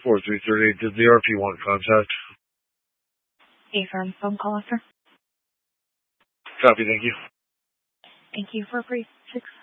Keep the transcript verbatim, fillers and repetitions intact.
four three three eight. Did the R P want contact? A-firm phone call, sir. Copy, thank you. Thank you for brief six.